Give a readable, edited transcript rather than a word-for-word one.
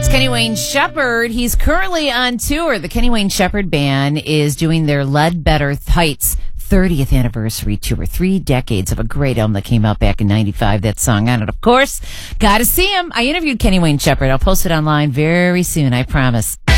Kenny Wayne Shepherd. He's currently on tour. The Kenny Wayne Shepherd Band is doing their Ledbetter Heights 30th anniversary tour. 3 decades of a great album that came out back in 95. That song on it, of course. Got to see him. I interviewed Kenny Wayne Shepherd. I'll post it online very soon, I promise.